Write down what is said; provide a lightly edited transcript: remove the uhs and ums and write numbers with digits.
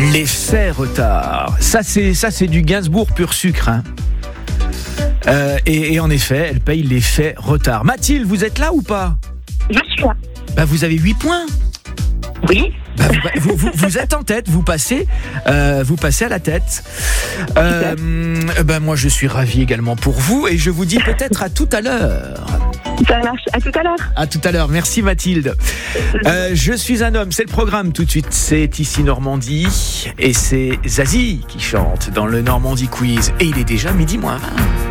L'effet retard. Ça c'est du Gainsbourg pur sucre. Hein. Et en effet, elle paye l'effet retard. Mathilde, vous êtes là ou pas ? Je suis là. Bah, vous avez 8 points. Oui. Bah, vous êtes en tête, vous passez à la tête. Moi je suis ravi également pour vous et je vous dis peut-être à tout à l'heure. Ça marche, à tout à l'heure. À tout à l'heure, merci Mathilde. Je suis un homme, c'est le programme tout de suite, c'est ici Normandie et c'est Zazie qui chante dans le Normandie Quiz et il est déjà 12h20.